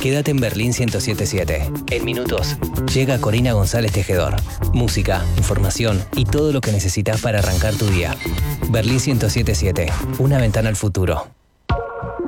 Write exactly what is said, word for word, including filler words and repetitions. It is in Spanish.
Quédate en Berlín ciento siete siete. En minutos llega Corina González Tejedor. Música, información y todo lo que necesitas para arrancar tu día. Berlín ciento siete siete. Una ventana al futuro.